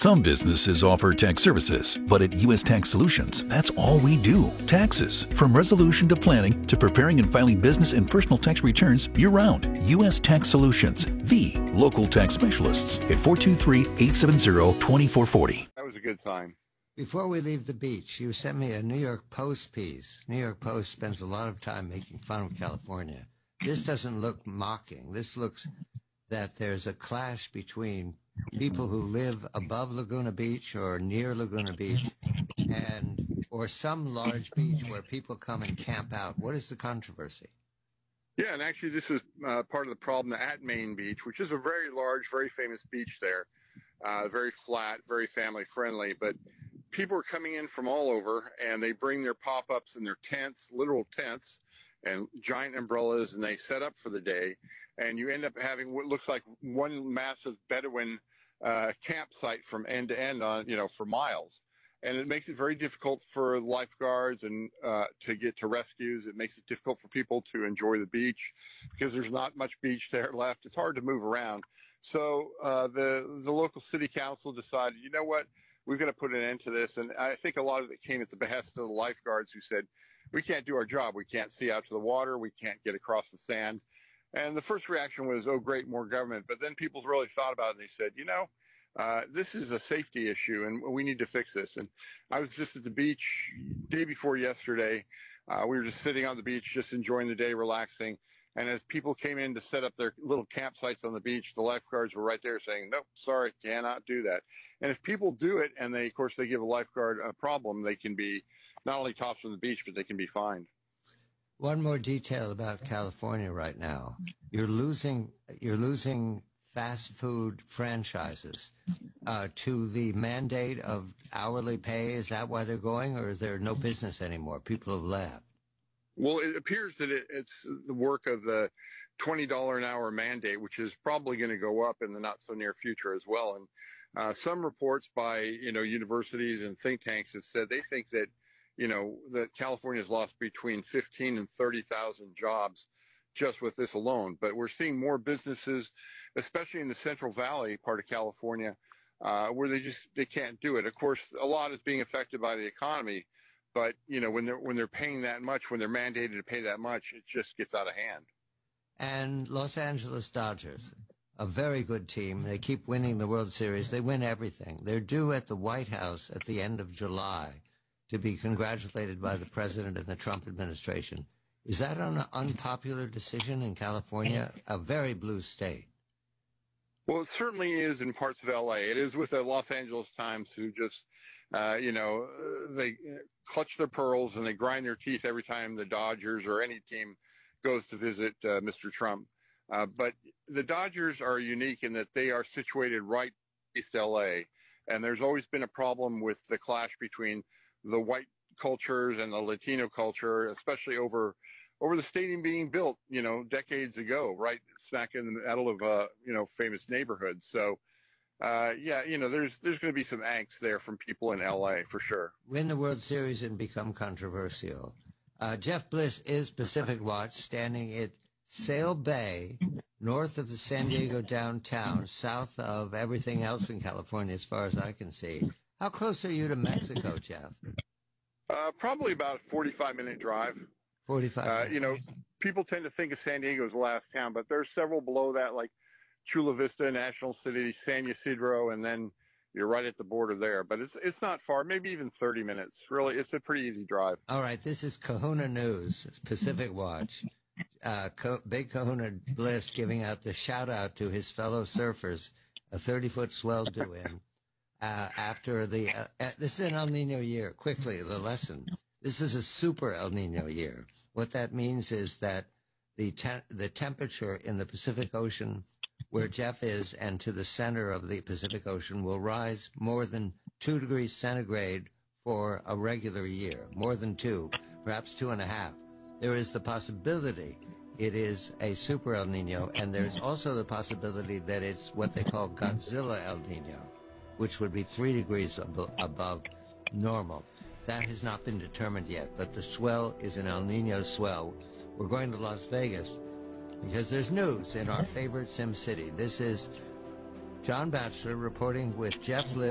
Some businesses offer tax services, but at U.S. Tax Solutions, that's all we do. Taxes. From resolution to planning to preparing and filing business and personal tax returns year-round. U.S. Tax Solutions, the local tax specialists at 423-870-2440. That was a good sign. Before we leave the beach, you sent me a New York Post piece. New York Post spends a lot of time making fun of California. This doesn't look mocking. This looks that there's a clash between people who live above Laguna Beach or near Laguna Beach or some large beach where people come and camp out. What is the controversy? Yeah, and actually this is part of the problem at Main Beach, which is a very large, very famous beach there, very flat, very family friendly, but people are coming in from all over, and they bring their pop-ups and their tents, literal tents, and giant umbrellas, and they set up for the day. And you end up having what looks like one massive Bedouin campsite from end to end for miles. And it makes it very difficult for lifeguards and to get to rescues. It makes it difficult for people to enjoy the beach because there's not much beach there left. It's hard to move around. So the local city council decided, you know what? We've got to put an end to this. And I think a lot of it came at the behest of the lifeguards who said, we can't do our job. We can't see out to the water. We can't get across the sand. And the first reaction was, oh, great, more government. But then people really thought about it, and they said, this is a safety issue, and we need to fix this. And I was just at the beach day before yesterday. We were just sitting on the beach, just enjoying the day, relaxing. And as people came in to set up their little campsites on the beach, the lifeguards were right there saying, nope, sorry, cannot do that. And if people do it and they give a lifeguard a problem, they can be not only tossed from the beach, but they can be fined. One more detail about California right now. You're losing fast food franchises to the mandate of hourly pay. Is that why they're going, or is there no business anymore? People have left. Well, it appears that it's the work of the $20 an hour mandate, which is probably going to go up in the not so near future as well. And some reports by, universities and think tanks have said they think that, that California has lost between 15 and 30,000 jobs just with this alone. But we're seeing more businesses, especially in the Central Valley part of California, where they can't do it. Of course, a lot is being affected by the economy. But, when they're paying that much, when they're mandated to pay that much, it just gets out of hand. And Los Angeles Dodgers, a very good team. They keep winning the World Series. They win everything. They're due at the White House at the end of July to be congratulated by the president and the Trump administration. Is that an unpopular decision in California, a very blue state? Well, it certainly is in parts of L.A. It is with the Los Angeles Times, who just, they clutch their pearls and they grind their teeth every time the Dodgers or any team goes to visit Mr. Trump. But the Dodgers are unique in that they are situated right east L.A., and there's always been a problem with the clash between the white cultures and the Latino culture, especially over the stadium being built, decades ago, right smack in the middle of, famous neighborhoods. So, there's going to be some angst there from people in L.A. for sure. Win the World Series and become controversial. Jeff Bliss is Pacific Watch, standing at Sail Bay, north of the San Diego downtown, south of everything else in California, as far as I can see. How close are you to Mexico, Jeff? Probably about a 45-minute drive. 45 minutes. People tend to think of San Diego as the last town, but there's several below that, like Chula Vista, National City, San Ysidro, and then you're right at the border there. But it's not far, maybe even 30 minutes. Really, it's a pretty easy drive. All right, this is Kahuna News, Pacific Watch. Big Kahuna Bliss giving out the shout-out to his fellow surfers, a 30-foot swell due in. After this is an El Nino year. Quickly, the lesson. This is a super El Nino year. What that means is that the temperature in the Pacific Ocean, where Jeff is, and to the center of the Pacific Ocean, will rise more than 2 degrees centigrade for a regular year, more than 2, perhaps 2.5. There is the possibility it is a super El Nino, and there's also the possibility that it's what they call Godzilla El Nino, which would be 3 degrees above normal. That has not been determined yet, but the swell is an El Nino swell. We're going to Las Vegas because there's news in our favorite Sim City. This is John Batchelor reporting with Jeff Bliss.